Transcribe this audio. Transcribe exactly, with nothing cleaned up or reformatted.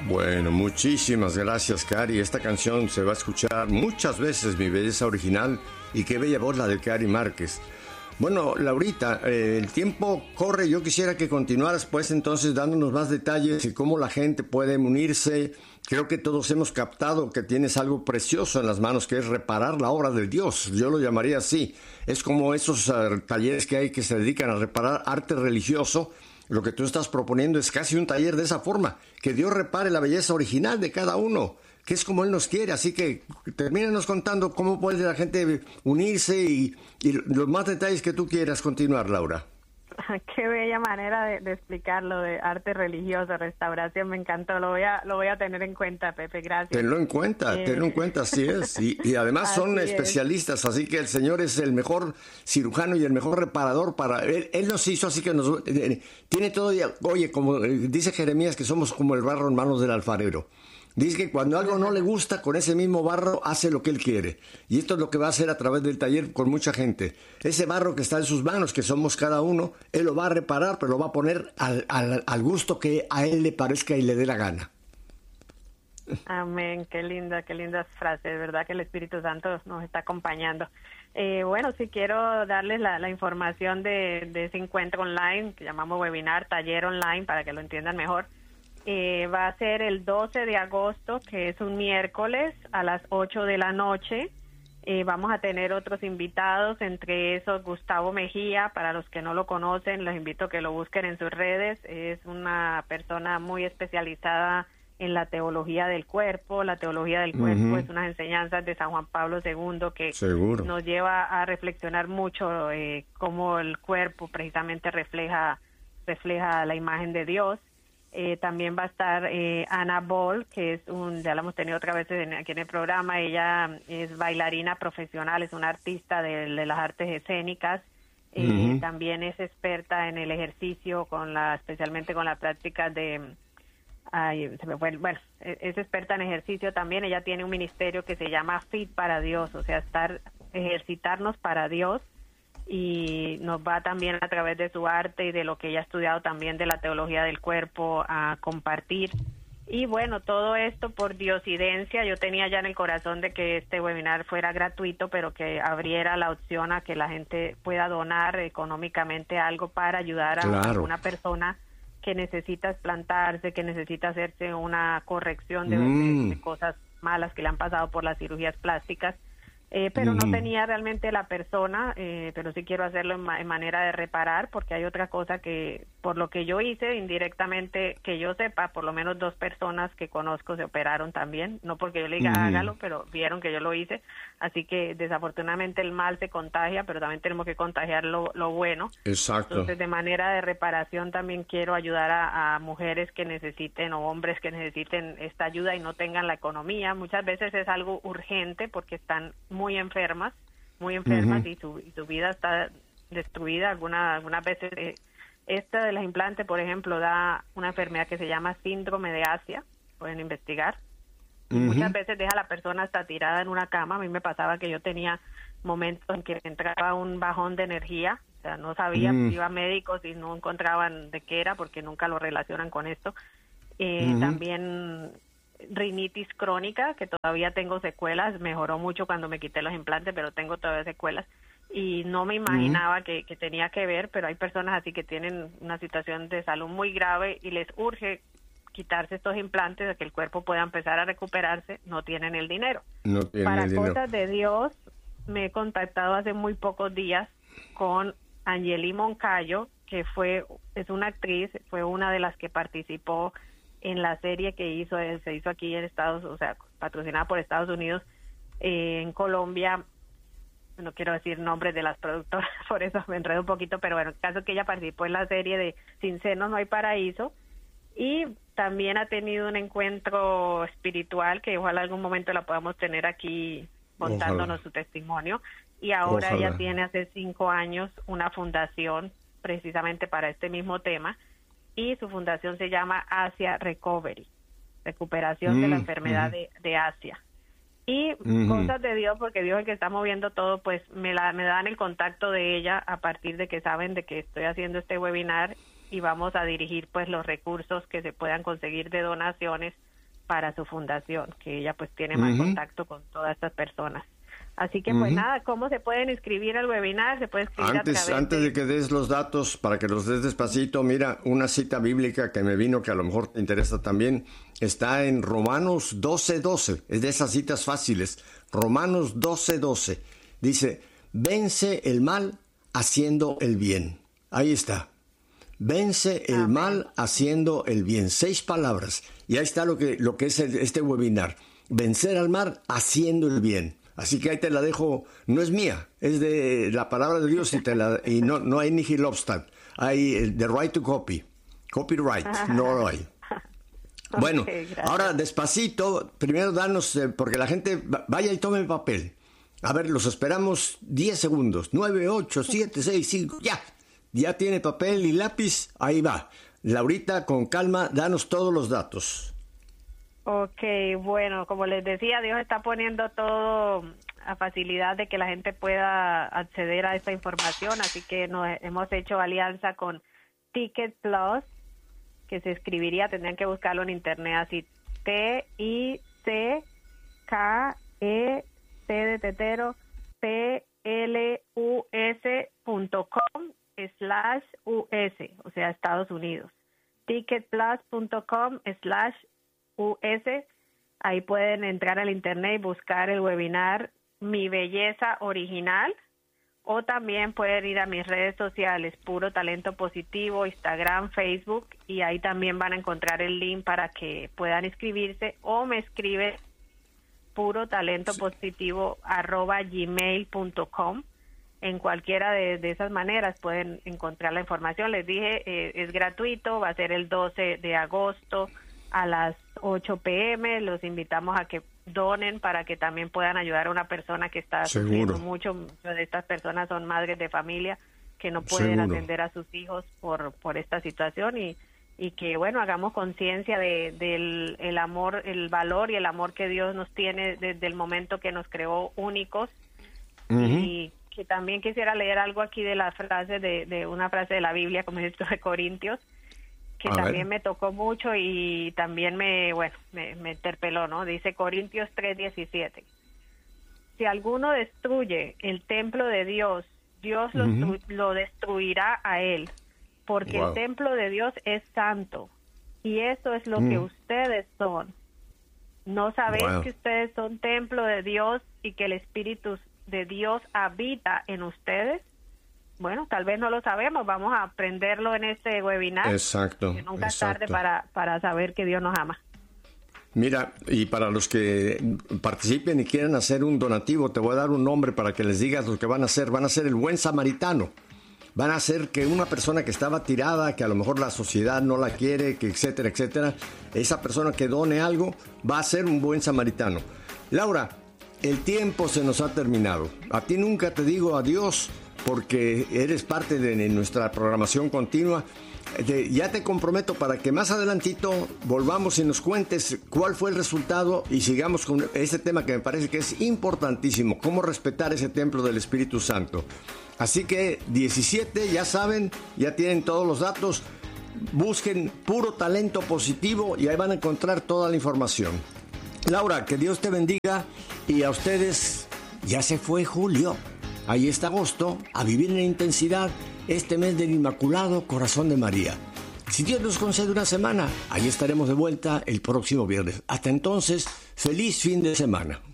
Bueno, muchísimas gracias, Cari. Esta canción se va a escuchar muchas veces, Mi Belleza Original, y qué bella voz la de Cari Márquez. Bueno, Laurita, eh, el tiempo corre. Yo quisiera que continuaras, pues, entonces, dándonos más detalles y cómo la gente puede unirse. Creo que todos hemos captado que tienes algo precioso en las manos, que es reparar la obra de Dios. Yo lo llamaría así. Es como esos uh, talleres que hay que se dedican a reparar arte religioso. Lo que tú estás proponiendo es casi un taller de esa forma, que Dios repare la belleza original de cada uno, que es como Él nos quiere. Así que termínanos contando cómo puede la gente unirse y, y los más detalles que tú quieras continuar, Laura. Qué bella manera de, de explicarlo, de arte religioso, restauración, me encantó, lo voy a lo voy a tener en cuenta, Pepe, gracias. Tenlo en cuenta, eh... tenlo en cuenta, así es, y, y además son así especialistas, es. Así que el Señor es el mejor cirujano y el mejor reparador para, Él, él nos hizo, así que nos, eh, tiene todo, oye, como dice Jeremías, que somos como el barro en manos del alfarero. Dice que cuando algo no le gusta, con ese mismo barro hace lo que él quiere. Y esto es lo que va a hacer a través del taller con mucha gente. Ese barro que está en sus manos, que somos cada uno, él lo va a reparar, pero lo va a poner al, al, al gusto que a él le parezca y le dé la gana. Amén, qué linda, qué lindas frases. De verdad que el Espíritu Santo nos está acompañando. Eh, bueno, sí quiero darles la, la información de, de ese encuentro online, que llamamos webinar, taller online, para que lo entiendan mejor. Eh, va a ser el doce de agosto, que es un miércoles, a las ocho de la noche. Eh, vamos a tener otros invitados, entre esos Gustavo Mejía. Para los que no lo conocen, los invito a que lo busquen en sus redes. Es una persona muy especializada en la teología del cuerpo. La teología del cuerpo uh-huh. es unas enseñanzas de San Juan Pablo segundo que Seguro. nos lleva a reflexionar mucho eh, cómo el cuerpo precisamente refleja, refleja la imagen de Dios. Eh, también va a estar eh, Ana Ball, que es un, ya la hemos tenido otra vez en, aquí en el programa. Ella es bailarina profesional, es una artista de, de las artes escénicas. Eh, uh-huh. También es experta en el ejercicio, con la, especialmente con la práctica de, ay, se me fue, bueno, es experta en ejercicio también. Ella tiene un ministerio que se llama Fit para Dios, o sea, estar, ejercitarnos para Dios. Y nos va también a través de su arte y de lo que ella ha estudiado también de la teología del cuerpo a compartir. Y bueno, todo esto por diosidencia. Yo tenía ya en el corazón de que este webinar fuera gratuito, pero que abriera la opción a que la gente pueda donar económicamente algo para ayudar a claro. una persona que necesita explantarse, que necesita hacerse una corrección de, mm. de, de cosas malas que le han pasado por las cirugías plásticas. Eh, pero mm. no tenía realmente la persona, eh, pero sí quiero hacerlo en, ma- en manera de reparar, porque hay otra cosa que, por lo que yo hice, indirectamente, que yo sepa, por lo menos dos personas que conozco se operaron también, no porque yo le diga mm. hágalo, pero vieron que yo lo hice, así que desafortunadamente el mal se contagia, pero también tenemos que contagiar lo, lo bueno. Exacto. Entonces, de manera de reparación también quiero ayudar a, a mujeres que necesiten o hombres que necesiten esta ayuda y no tengan la economía. Muchas veces es algo urgente porque están muy muy enfermas, muy enfermas uh-huh. y, su, y su vida está destruida. Alguna, algunas veces, eh, esta de los implantes, por ejemplo, da una enfermedad que se llama síndrome de Asia, pueden investigar. Uh-huh. Muchas veces deja a la persona hasta tirada en una cama. A mí me pasaba que yo tenía momentos en que entraba un bajón de energía, o sea, no sabía, uh-huh. iba a médicos y no encontraban de qué era porque nunca lo relacionan con esto. Eh, uh-huh. También rinitis crónica, que todavía tengo secuelas, mejoró mucho cuando me quité los implantes, pero tengo todavía secuelas y no me imaginaba uh-huh. que, que tenía que ver, pero hay personas así que tienen una situación de salud muy grave y les urge quitarse estos implantes de que el cuerpo pueda empezar a recuperarse, no tienen el dinero. No tienen Para el cosas dinero. de Dios, me he contactado hace muy pocos días con Angeli Moncayo, que fue es una actriz, fue una de las que participó en la serie que hizo, se hizo aquí en Estados, o sea, patrocinada por Estados Unidos, eh, en Colombia. No quiero decir nombres de las productoras, por eso me enredo un poquito, pero bueno, el caso es que ella participó en la serie de Sin Senos No Hay Paraíso, y también ha tenido un encuentro espiritual que ojalá algún momento la podamos tener aquí contándonos ojalá. Su testimonio, y ahora ojalá. Ella tiene hace cinco años una fundación precisamente para este mismo tema, y su fundación se llama Asia Recovery, recuperación mm, de la enfermedad uh-huh. de, de Asia. Y uh-huh. cosas de Dios, porque Dios es el que está moviendo todo, pues me, la, me dan el contacto de ella a partir de que saben de que estoy haciendo este webinar y vamos a dirigir pues los recursos que se puedan conseguir de donaciones para su fundación, que ella pues tiene más Uh-huh. contacto con todas estas personas. Así que pues Uh-huh. nada, ¿cómo se pueden inscribir al webinar? Se puede inscribir Antes, a través antes de que des los datos, para que los des despacito, mira, una cita bíblica que me vino, que a lo mejor te interesa también, está en Romanos doce doce, es de esas citas fáciles. Romanos doce doce, dice, vence el mal haciendo el bien. Ahí está. Vence el Amén. mal haciendo el bien. Seis palabras. Y ahí está lo que, lo que es el- este webinar. Vencer al mal haciendo el bien. Así que ahí te la dejo. No es mía, es de la palabra de Dios y, te la, y no, no hay nihil obstat. Hay el the right to copy. Copyright, no lo hay. Bueno, Ok, gracias. ahora despacito, primero danos, eh, porque la gente va- vaya y tome papel. A ver, los esperamos diez segundos. nueve, ocho, siete, seis, cinco, ya. Ya tiene papel y lápiz, ahí va. Laurita, con calma, danos todos los datos. Ok, bueno, como les decía, Dios está poniendo todo a facilidad de que la gente pueda acceder a esta información, así que nos hemos hecho alianza con Ticket Plus, que se escribiría, tendrían que buscarlo en internet así, T I C K E T de tetero P L U S punto com slash U S, o sea, Estados Unidos. ticketplus punto com slash U S, ahí pueden entrar al internet y buscar el webinar Mi Belleza Original, o también pueden ir a mis redes sociales, Puro Talento Positivo, Instagram, Facebook, y ahí también van a encontrar el link para que puedan inscribirse, o me escriben puro talento positivo arroba gmail punto com. En cualquiera de, de esas maneras pueden encontrar la información. Les dije, eh, es gratuito, va a ser el doce de agosto a las ocho p.m. Los invitamos a que donen para que también puedan ayudar a una persona que está Seguro. sufriendo mucho. Muchas de estas personas son madres de familia que no pueden Seguro. atender a sus hijos por, por esta situación, y, y que, bueno, hagamos conciencia de, del el amor, el valor y el amor que Dios nos tiene desde el momento que nos creó únicos. Uh-huh. Y que también quisiera leer algo aquí de la frase, de, de una frase de la Biblia, como es esto de Corintios, que A también ver. me tocó mucho y también me, bueno, me, me interpeló, ¿no? Dice Corintios tres diecisiete. Si alguno destruye el templo de Dios, Dios lo, Ujú. lo destruirá a él, porque Wow. el templo de Dios es santo, y eso es lo que Mm. ustedes son. ¿No sabéis Wow. que ustedes son templo de Dios y que el Espíritu de Dios habita en ustedes? Bueno, tal vez no lo sabemos, vamos a aprenderlo en este webinar. Exacto, Que nunca es tarde exacto. para, para saber que Dios nos ama. Mira, y para los que participen y quieran hacer un donativo, te voy a dar un nombre para que les digas lo que van a hacer. Van a ser el buen samaritano. Van a hacer que una persona que estaba tirada, que a lo mejor la sociedad no la quiere, que etcétera, etcétera, esa persona que done algo va a ser un buen samaritano. Laura, el tiempo se nos ha terminado. A ti nunca te digo adiós porque eres parte de nuestra programación continua. De, ya te comprometo para que más adelantito volvamos y nos cuentes cuál fue el resultado y sigamos con este tema que me parece que es importantísimo, cómo respetar ese templo del Espíritu Santo. Así que diecisiete, ya saben, ya tienen todos los datos, busquen Puro Talento Positivo y ahí van a encontrar toda la información. Laura, que Dios te bendiga, y a ustedes ya se fue julio. Ahí está agosto, a vivir en intensidad este mes del Inmaculado Corazón de María. Si Dios nos concede una semana, ahí estaremos de vuelta el próximo viernes. Hasta entonces, feliz fin de semana.